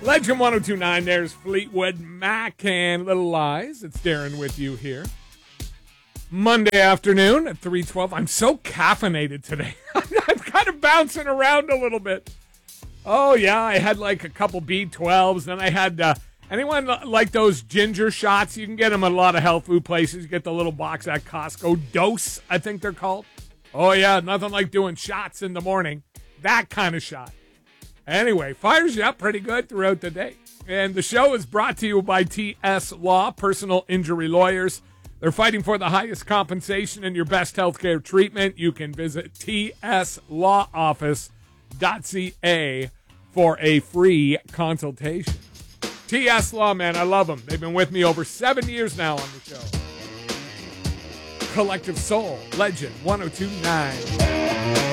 Legend 1029, there's Fleetwood Mac and Little Lies. It's Darren with you here. Monday afternoon at 3:12. I'm so caffeinated today. I'm kind of bouncing around a little bit. Oh, yeah, I had like a couple B12s. Then I had, anyone like those ginger shots? You can get them at a lot of health food places. You get the little box at Costco. Dose, I think they're called. Oh, yeah, nothing like doing shots in the morning. That kind of shot. Anyway, fires you up pretty good throughout the day. And the show is brought to you by TS Law, personal injury lawyers. They're fighting for the highest compensation and your best healthcare treatment. You can visit tslawoffice.ca for a free consultation. TS Law, man, I love them. They've been with me over 7 years now on the show. Collective Soul, Legend 1029.